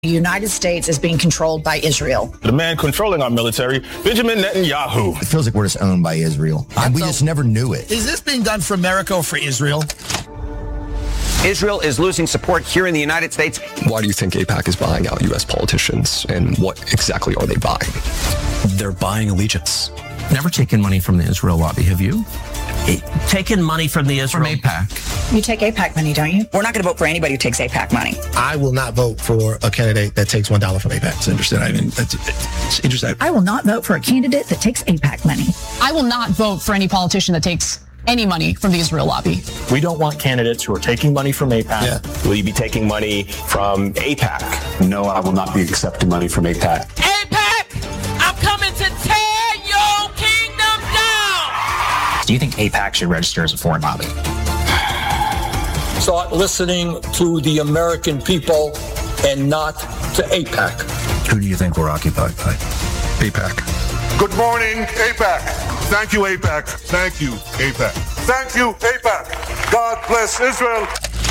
The United States is being controlled by Israel. The man controlling our military, Benjamin Netanyahu. It feels like we're just owned by Israel. And we just never knew it. Is this being done for America or for Israel? Israel is losing support here in the United States. Why do you think AIPAC is buying out U.S. politicians, and what exactly are they buying? They're buying allegiance. Never taken money from the Israel lobby, have you? Taken money from the Israel... From AIPAC. You take AIPAC money, don't you? We're not going to vote for anybody who takes AIPAC money. I will not vote for a candidate that takes $1 from AIPAC. It's interesting. It's interesting. I will not vote for a candidate that takes AIPAC money. I will not vote for any politician that takes any money from the Israel lobby. We don't want candidates who are taking money from AIPAC. Yeah. Will you be taking money from AIPAC? No, I will not be accepting money from AIPAC. AIPAC, I'm coming to tear your kingdom down! Do you think AIPAC should register as a foreign lobby? Start listening to the American people and not to AIPAC. Who do you think we're occupied by? AIPAC. Good morning, AIPAC. Thank you, AIPAC. Thank you, AIPAC. Thank you, AIPAC. God bless Israel.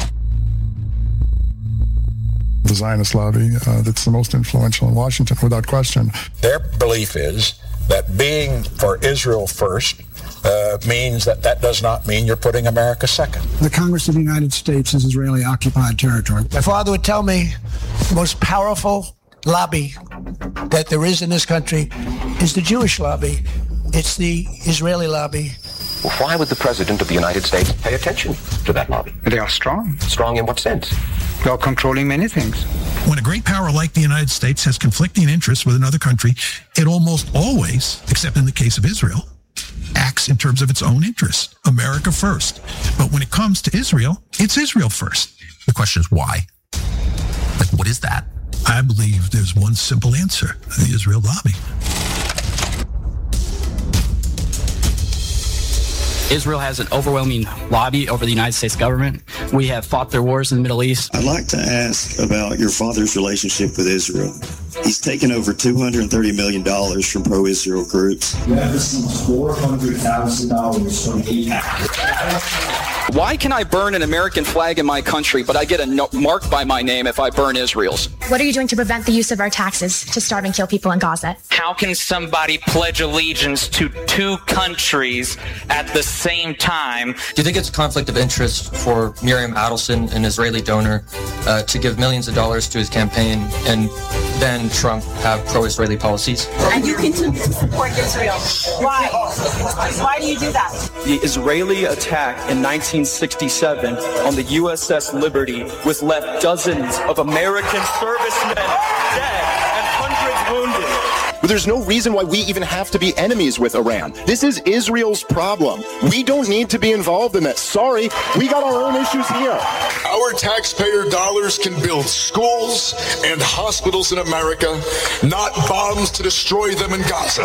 The Zionist lobby that's the most influential in Washington, without question. Their belief is that being for Israel first means that does not mean you're putting America second. The Congress of the United States is Israeli-occupied territory. My father would tell me the most powerful lobby that there is in this country is the Jewish lobby. It's the Israeli lobby. Well, why would the President of the United States pay attention to that lobby? They are strong. Strong in what sense? They are controlling many things. When a great power like the United States has conflicting interests with another country, it almost always, except in the case of Israel, acts in terms of its own interests. America first. But when it comes to Israel, it's Israel first. The question is why? Like, what is that? I believe there's one simple answer: the Israel lobby. Israel has an overwhelming lobby over the United States government. We have fought their wars in the Middle East. I'd like to ask about your father's relationship with Israel. He's taken over $230 million from pro-Israel groups. That receives $400,000 from AIPAC. Why can I burn an American flag in my country, but I get a mark by my name if I burn Israel's? What are you doing to prevent the use of our taxes to starve and kill people in Gaza? How can somebody pledge allegiance to two countries at the same time? Do you think it's a conflict of interest for Miriam Adelson, an Israeli donor, to give millions of dollars to his campaign and then Trump have pro-Israeli policies? And you continue to support Israel. Why? Why do you do that? The Israeli attack in 1967 on the USS Liberty, which left dozens of American servicemen dead and hundreds wounded. But there's no reason why we even have to be enemies with Iran. This is Israel's problem. We don't need to be involved in that. Sorry, we got our own issues here. Our taxpayer dollars can build schools and hospitals in America, not bombs to destroy them in Gaza.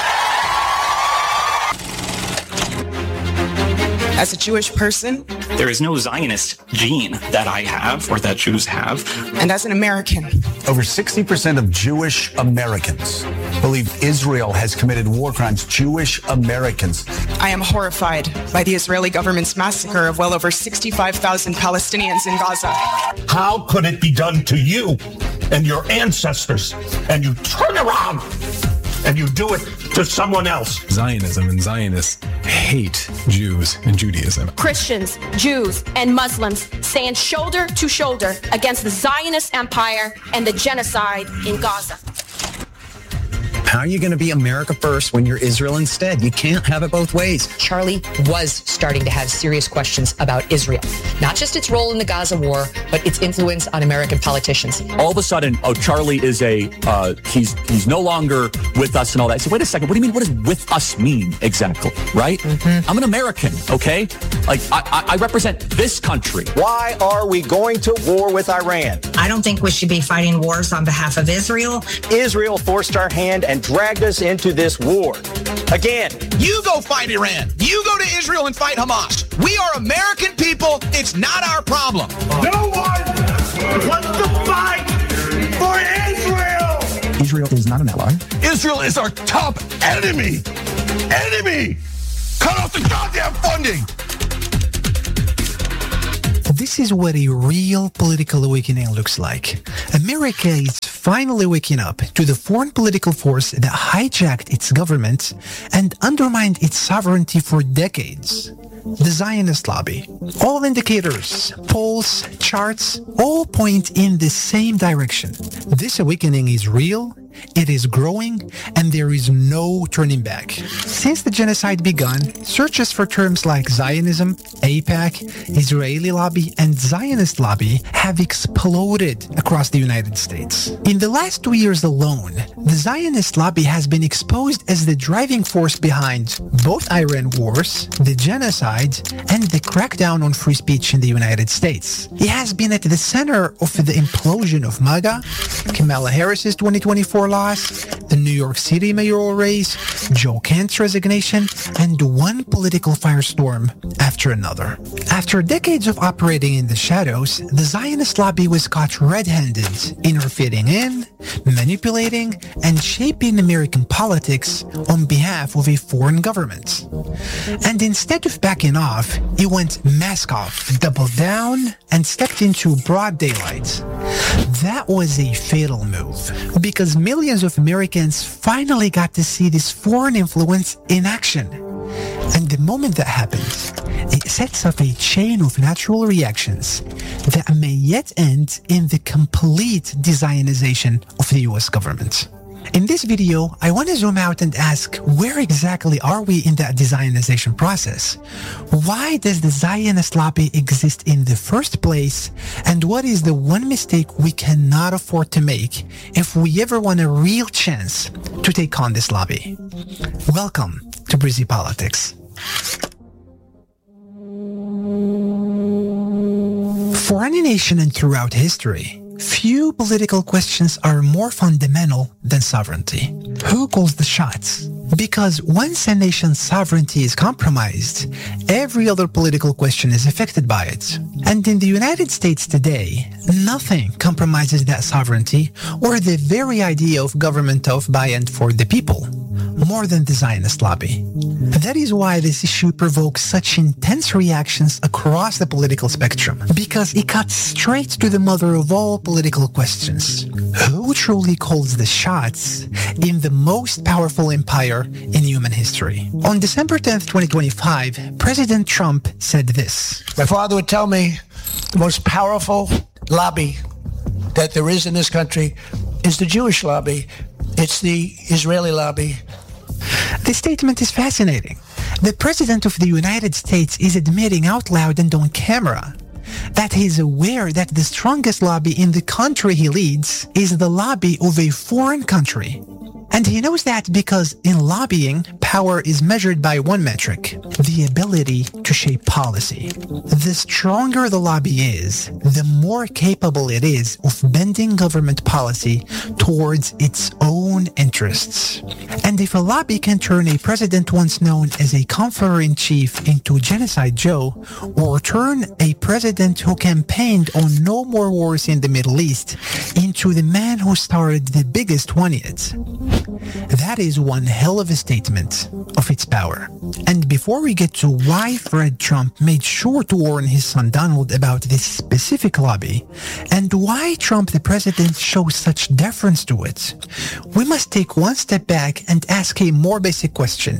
As a Jewish person, there is no Zionist gene that I have or that Jews have. And as an American, over 60% of Jewish Americans believe Israel has committed war crimes. Jewish Americans. I am horrified by the Israeli government's massacre of well over 65,000 Palestinians in Gaza. How could it be done to you and your ancestors, and you turn around and you do it to someone else? Zionism and Zionists hate Jews and Judaism. Christians, Jews, and Muslims stand shoulder to shoulder against the Zionist empire and the genocide in Gaza. How are you going to be America first when you're Israel instead? You can't have it both ways. Charlie was starting to have serious questions about Israel. Not just its role in the Gaza war, but its influence on American politicians. All of a sudden, Charlie is he's no longer with us and all that. I said, wait a second, what do you mean? What does with us mean exactly, right? Mm-hmm. I'm an American, okay? Like, I represent this country. Why are we going to war with Iran? I don't think we should be fighting wars on behalf of Israel. Israel forced our hand and dragged us into this war. Again, you go fight Iran. You go to Israel and fight Hamas. We are American people. It's not our problem. No one wants to fight for Israel. Israel is not an ally. Israel is our top enemy. Enemy. Cut off the goddamn funding. This is what a real political awakening looks like. America is finally waking up to the foreign political force that hijacked its government and undermined its sovereignty for decades. The Zionist lobby. All indicators, polls, charts, all point in the same direction. This awakening is real, it is growing, and there is no turning back. Since the genocide began, searches for terms like Zionism, AIPAC, Israeli lobby, and Zionist lobby have exploded across the United States. In the last 2 years alone, the Zionist lobby has been exposed as the driving force behind both Iran wars, the genocide, and the crackdown on free speech in the United States. It has been at the center of the implosion of MAGA, Kamala Harris's 2024 loss, the New York City mayoral race, Joe Kent's resignation, and one political firestorm after another. After decades of operating in the shadows, the Zionist lobby was caught red-handed, interfering in, manipulating, and shaping American politics on behalf of a foreign government. And instead of backing off, it went mask off, doubled down, and stepped into broad daylight. That was a fatal move, because millions of Americans finally got to see this foreign influence in action. And the moment that happens, it sets up a chain of natural reactions that may yet end in the complete de-Zionization of the US government. In this video, I want to zoom out and ask, where exactly are we in that de-Zionization process? Why does the Zionist lobby exist in the first place? And what is the one mistake we cannot afford to make if we ever want a real chance to take on this lobby? Welcome to Breezy Politics. For any nation and throughout history, few political questions are more fundamental than sovereignty. Who calls the shots? Because once a nation's sovereignty is compromised, every other political question is affected by it. And in the United States today, nothing compromises that sovereignty or the very idea of government of, by, and for the people, more than the Zionist lobby. That is why this issue provokes such intense reactions across the political spectrum, because it cuts straight to the mother of all political questions. Who truly calls the shots in the most powerful empire in human history? On December 10th, 2025, President Trump said this. My father would tell me the most powerful lobby that there is in this country is the Jewish lobby. It's the Israeli lobby. This statement is fascinating. The President of the United States is admitting out loud and on camera that he is aware that the strongest lobby in the country he leads is the lobby of a foreign country. And he knows that because in lobbying, power is measured by one metric, the ability to shape policy. The stronger the lobby is, the more capable it is of bending government policy towards its own interests. And if a lobby can turn a president once known as a conqueror-in-chief into Genocide Joe, or turn a president who campaigned on no more wars in the Middle East into the man who started the biggest one yet, that is one hell of a statement of its power. And before we get to why Fred Trump made sure to warn his son Donald about this specific lobby, and why Trump the president shows such deference to it, we must take one step back and ask a more basic question.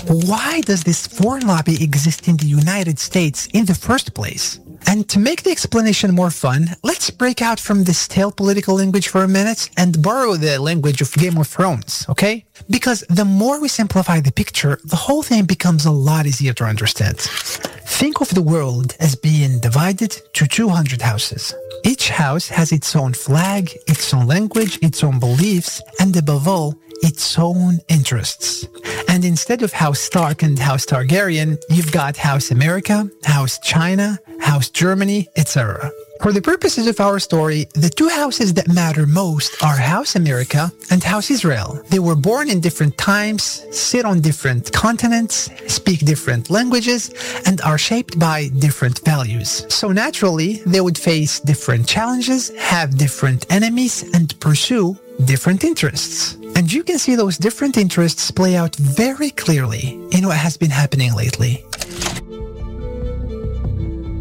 Why does this foreign lobby exist in the United States in the first place? And to make the explanation more fun, let's break out from this stale political language for a minute and borrow the language of Game of Thrones, okay? Because the more we simplify the picture, the whole thing becomes a lot easier to understand. Think of the world as being divided to 200 houses. Each house has its own flag, its own language, its own beliefs, and above all, its own interests. And instead of House Stark and House Targaryen, you've got House America, House China, House Germany, etc. For the purposes of our story, the two houses that matter most are House America and House Israel. They were born in different times, sit on different continents, speak different languages, and are shaped by different values. So naturally, they would face different challenges, have different enemies, and pursue different interests. And you can see those different interests play out very clearly in what has been happening lately.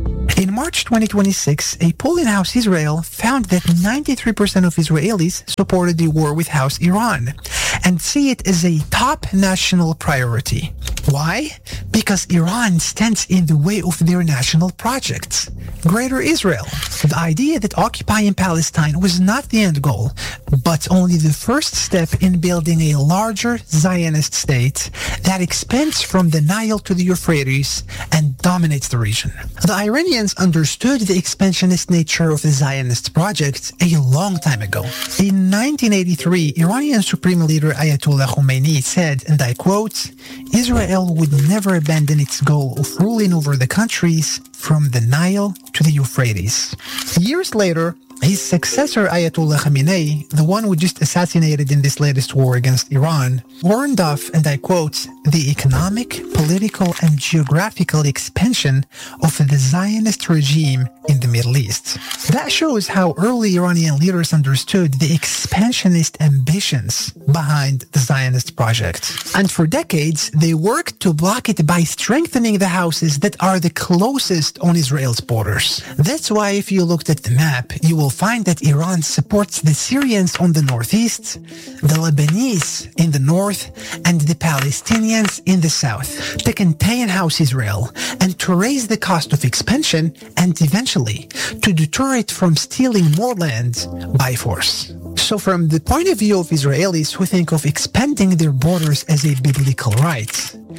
In March 2026, a poll in House Israel found that 93% of Israelis supported the war with House Iran and see it as a top national priority. Why? Because Iran stands in the way of their national projects. Greater Israel. The idea that occupying Palestine was not the end goal, but only the first step in building a larger Zionist state that expands from the Nile to the Euphrates and dominates the region. The Iranians understood the expansionist nature of the Zionist project a long time ago. In 1983, Iranian Supreme Leader Ayatollah Khomeini said, and I quote, "Israel would never abandon its goal of ruling over the countries from the Nile to the Euphrates." Years later, his successor Ayatollah Khamenei, the one who just assassinated in this latest war against Iran, warned of, and I quote, "the economic, political, and geographical expansion of the Zionist regime in the Middle East." That shows how early Iranian leaders understood the expansionist ambitions behind the Zionist project. And for decades, they worked to block it by strengthening the houses that are the closest on Israel's borders. That's why if you looked at the map, you will find that Iran supports the Syrians on the northeast, the Lebanese in the north, and the Palestinians in the south, to contain House Israel and to raise the cost of expansion and eventually to deter it from stealing more land by force. So from the point of view of Israelis who think of expanding their borders as a biblical right,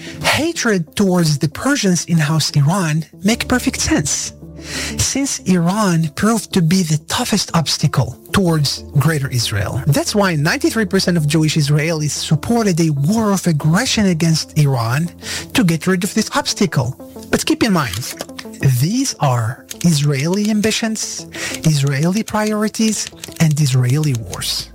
hatred towards the Persians in House Iran make perfect sense, since Iran proved to be the toughest obstacle towards Greater Israel. That's why 93% of Jewish Israelis supported a war of aggression against Iran to get rid of this obstacle. But keep in mind, these are Israeli ambitions, Israeli priorities, and Israeli wars.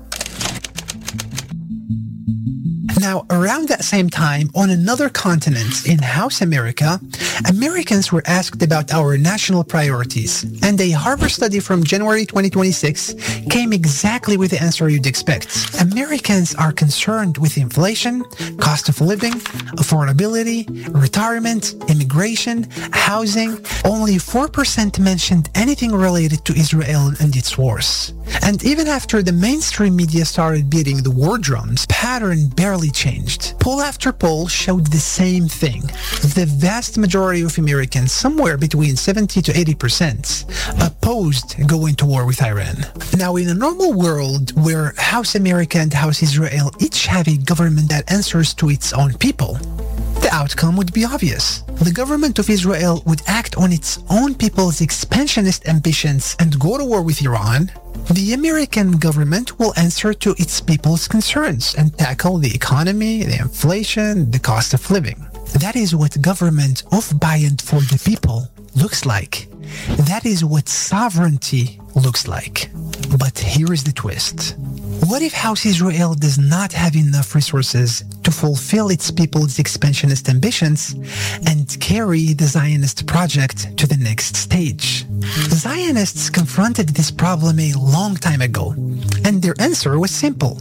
Now, around that same time, on another continent, in House America, Americans were asked about our national priorities, and a Harvard study from January 2026 came exactly with the answer you'd expect. Americans are concerned with inflation, cost of living, affordability, retirement, immigration, housing. Only 4% mentioned anything related to Israel and its wars. And even after the mainstream media started beating the war drums, pattern barely changed. Poll after poll showed the same thing. The vast majority of Americans, somewhere between 70 to 80%, opposed going to war with Iran. Now, in a normal world where House America and House Israel each have a government that answers to its own people, the outcome would be obvious. The government of Israel would act on its own people's expansionist ambitions and go to war with Iran. The American government will answer to its people's concerns and tackle the economy, the inflation, the cost of living. That is what government of, by, and for the people looks like. That is what sovereignty looks like. But here is the twist. What if House Israel does not have enough resources to fulfill its people's expansionist ambitions and carry the Zionist project to the next stage? Zionists confronted this problem a long time ago, and their answer was simple.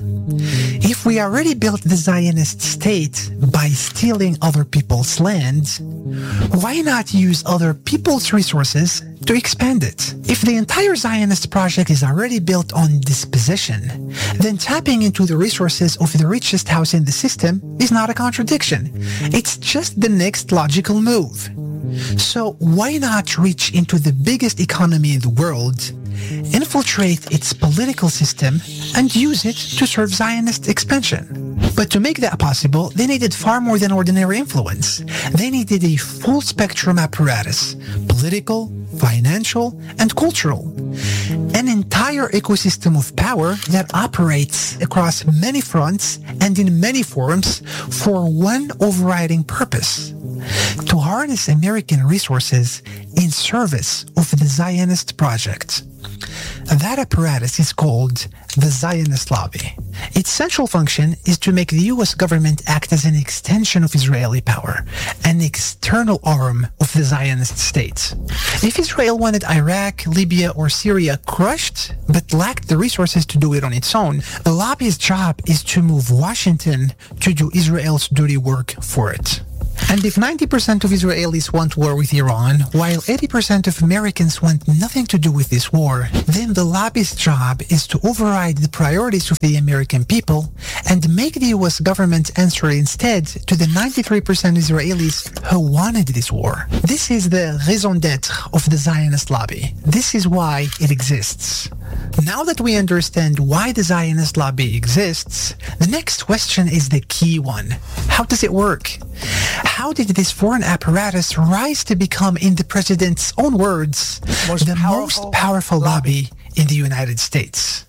If we already built the Zionist state by stealing other people's land, why not use other people's resources to expand it? If the entire Zionist project is already built on dispossession, then tapping into the resources of the richest house in the system is not a contradiction. It's just the next logical move. So why not reach into the biggest economy in the world, infiltrate its political system, and use it to serve Zionist expansion? But to make that possible, they needed far more than ordinary influence. They needed a full-spectrum apparatus, political, financial, and cultural. An entire ecosystem of power that operates across many fronts and in many forms for one overriding purpose: to harness American resources in service of the Zionist project. That apparatus is called the Zionist lobby. Its central function is to make the U.S. government act as an extension of Israeli power, an external arm of the Zionist state. If Israel wanted Iraq, Libya, or Syria crushed, but lacked the resources to do it on its own, the lobby's job is to move Washington to do Israel's dirty work for it. And if 90% of Israelis want war with Iran, while 80% of Americans want nothing to do with this war, then the lobby's job is to override the priorities of the American people and make the US government answer instead to the 93% Israelis who wanted this war. This is the raison d'etre of the Zionist lobby. This is why it exists. Now that we understand why the Zionist lobby exists, the next question is the key one. How does it work? How did this foreign apparatus rise to become, in the president's own words, the most powerful lobby in the United States?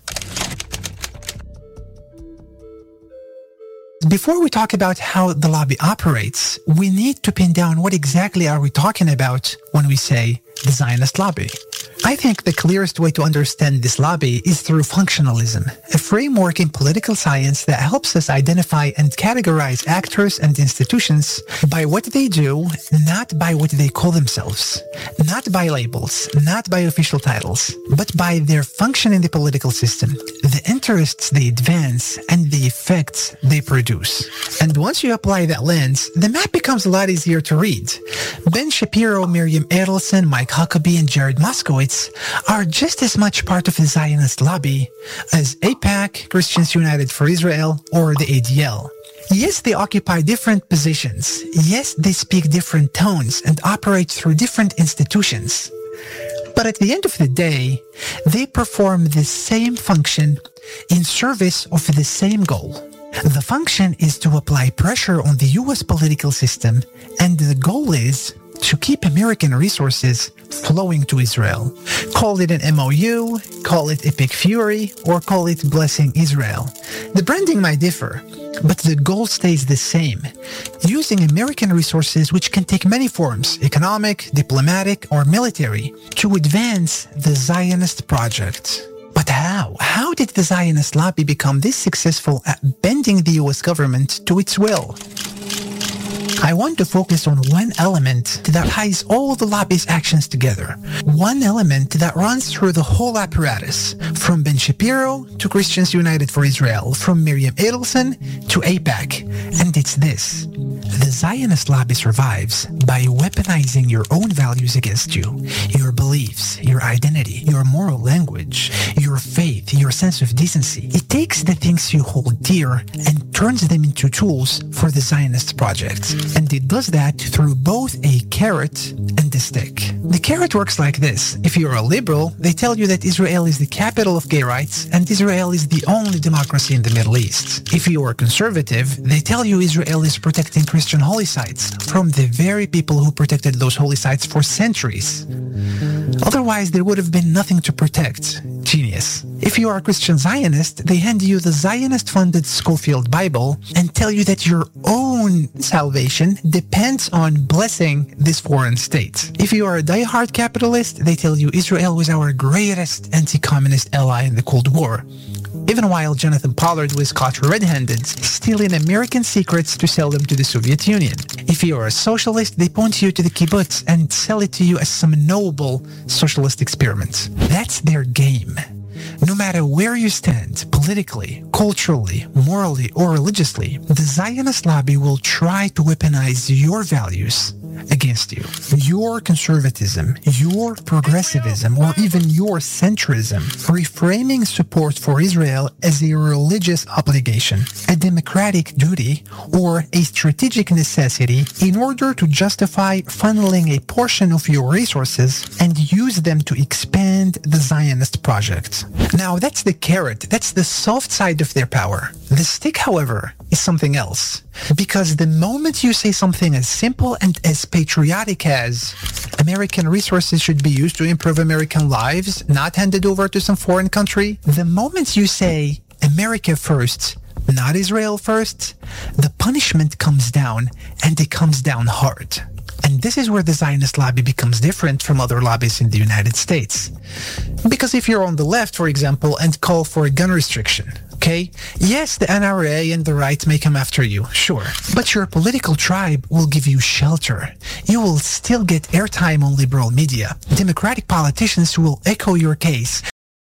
Before we talk about how the lobby operates, we need to pin down what exactly are we talking about when we say the Zionist lobby. I think the clearest way to understand this lobby is through functionalism, a framework in political science that helps us identify and categorize actors and institutions by what they do, not by what they call themselves, not by labels, not by official titles, but by their function in the political system, the interests they advance, and the effects they produce. And once you apply that lens, the map becomes a lot easier to read. Ben Shapiro, Miriam Adelson, Mike Huckabee, and Jared Moskowitz are just as much part of the Zionist lobby as AIPAC, Christians United for Israel, or the ADL. Yes, they occupy different positions. Yes, they speak different tones and operate through different institutions. But at the end of the day, they perform the same function in service of the same goal. The function is to apply pressure on the US political system, and the goal is to keep American resources flowing to Israel. Call it an MOU, call it Epic Fury, or call it Blessing Israel. The branding might differ, but the goal stays the same. Using American resources, which can take many forms, economic, diplomatic, or military, to advance the Zionist project. But how? How did the Zionist lobby become this successful at bending the US government to its will? I want to focus on one element that ties all the lobby's actions together. One element that runs through the whole apparatus, from Ben Shapiro to Christians United for Israel, from Miriam Adelson to AIPAC. And it's this. The Zionist lobby survives by weaponizing your own values against you, your beliefs, your identity, your moral language, your faith, your sense of decency. It takes the things you hold dear and turns them into tools for the Zionist project. And it does that through both a carrot and a stick. The carrot works like this. If you're a liberal, they tell you that Israel is the capital of gay rights and Israel is the only democracy in the Middle East. If you are conservative, they tell you Israel is protecting Christian holy sites from the very people who protected those holy sites for centuries. Otherwise, there would have been nothing to protect. Genius. If you are a Christian Zionist, they hand you the Zionist-funded Schofield Bible and tell you that your own salvation depends on blessing this foreign state. If you are a die-hard capitalist, they tell you Israel was our greatest anti-communist ally in the Cold War. Even while Jonathan Pollard was caught red-handed, stealing American secrets to sell them to the Soviet Union. If you are a socialist, they point you to the kibbutz and sell it to you as some noble socialist experiment. That's their game. No matter where you stand, politically, culturally, morally, or religiously, the Zionist lobby will try to weaponize your values against you. Your conservatism, your progressivism, or even your centrism, reframing support for Israel as a religious obligation, a democratic duty, or a strategic necessity in order to justify funneling a portion of your resources and use them to expand the Zionist project. Now, that's the carrot. That's the soft side of their power. The stick, however, is something else. Because the moment you say something as simple and as patriotic as American resources should be used to improve American lives, not handed over to some foreign country, the moment you say America first, not Israel first, the punishment comes down, and it comes down hard. And this is where the Zionist lobby becomes different from other lobbies in the United States. Because if you're on the left, for example, and call for a gun restriction, okay? Yes, the NRA and the right may come after you, sure. But your political tribe will give you shelter. You will still get airtime on liberal media. Democratic politicians will echo your case